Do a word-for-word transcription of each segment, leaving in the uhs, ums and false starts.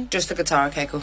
Just the guitar, okay, cool.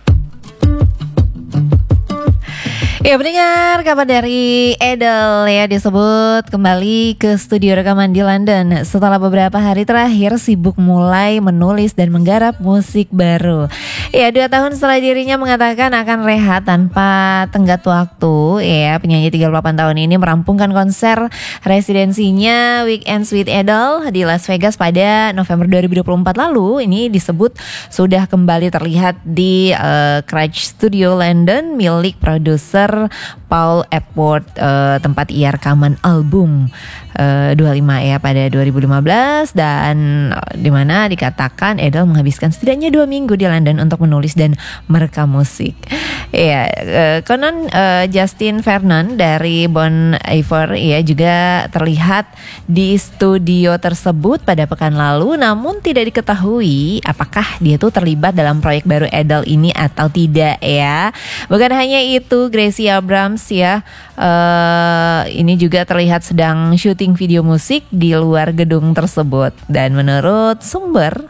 Ya pendengar, kabar dari Adele ya, disebut kembali ke studio rekaman di London setelah beberapa hari terakhir sibuk mulai menulis dan menggarap musik baru. Ya, dua tahun setelah dirinya mengatakan akan rehat tanpa tenggat waktu, ya penyanyi tiga puluh delapan tahun ini merampungkan konser residensinya Weekends with Adele di Las Vegas pada November dua ribu dua puluh empat lalu. Ini disebut sudah kembali terlihat di uh, Crouch Studio London milik produser Paul Epworth, uh, tempat ia rekaman album uh, dua puluh lima ya pada dua ribu lima belas, dan uh, di mana dikatakan Adele menghabiskan setidaknya dua minggu di London untuk menulis dan merekam musik. Ya, uh, konon uh, Justin Vernon dari Bon Iver ya juga terlihat di studio tersebut pada pekan lalu, namun tidak diketahui apakah dia tuh terlibat dalam proyek baru Adele ini atau tidak ya. Bukan hanya itu, Gracie Abrams ya uh, ini juga terlihat sedang syuting video musik di luar gedung tersebut, dan menurut sumber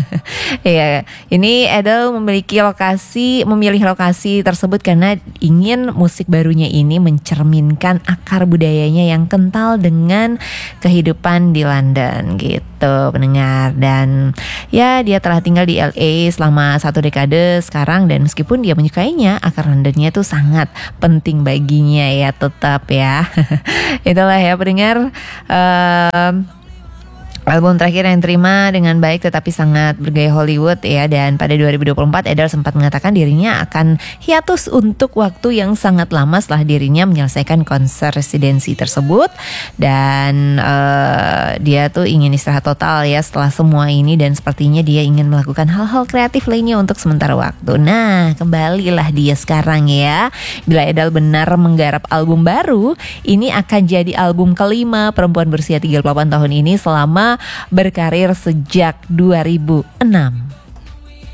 ya ini Adele memiliki lokasi memilih lokasi tersebut karena ingin musik barunya ini mencerminkan akar budayanya yang kental dengan kehidupan di London gitu pendengar. Dan ya dia telah tinggal di L A selama satu dekade sekarang, dan meskipun dia menyukainya, akar Londonnya itu sangat penting baginya ya, tetap ya. Itulah ya pendengar, um, album terakhir yang terima dengan baik tetapi sangat bergaya Hollywood ya. Dan pada dua ribu dua puluh empat Adele sempat mengatakan dirinya akan hiatus untuk waktu yang sangat lama setelah dirinya menyelesaikan konser residensi tersebut. Dan uh, dia tuh ingin istirahat total ya setelah semua ini, dan sepertinya dia ingin melakukan hal-hal kreatif lainnya untuk sementara waktu. Nah, kembalilah dia sekarang ya. Bila Adele benar menggarap album baru, ini akan jadi album kelima perempuan berusia tiga puluh delapan tahun ini selama berkarir sejak dua ribu enam.